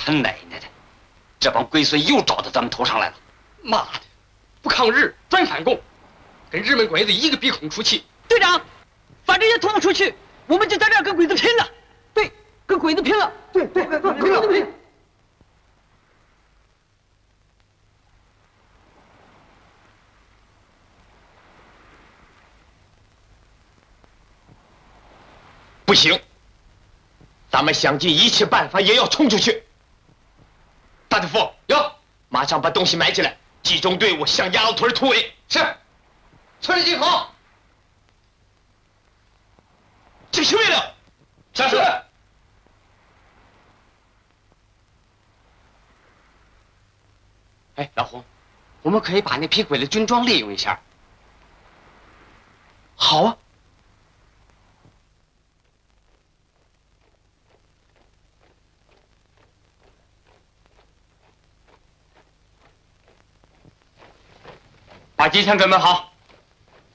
他奶奶的，这帮龟孙又找到咱们头上来了！ 妈的，不抗日专反共，跟日本鬼子一个鼻孔出气。 队长，把这些拖出去，我们就在这儿跟鬼子拼了。对，跟鬼子拼了。对，跟鬼子拼。 不行，咱们想尽一切办法也要冲出去。大队副，马上把东西埋起来，集中队伍向鸭老屯突围。是，村里集合。执行命令。是。 哎，老胡，我们可以把那批鬼子军装利用一下。 好啊。 把机枪准备好。